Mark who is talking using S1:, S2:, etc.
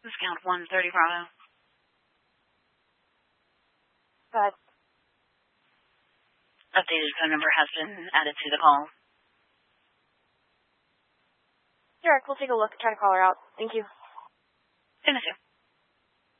S1: Discount 130 Bravo.
S2: But
S1: Updated phone number has been added to the call.
S2: Derek, we'll take a look. Try to call her out. Thank you.
S1: Finish it.